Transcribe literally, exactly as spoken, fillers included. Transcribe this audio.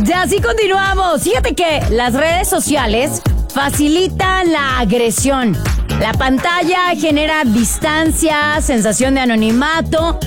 Ya así continuamos. Fíjate que las redes sociales facilitan la agresión. La pantalla genera distancia, sensación de anonimato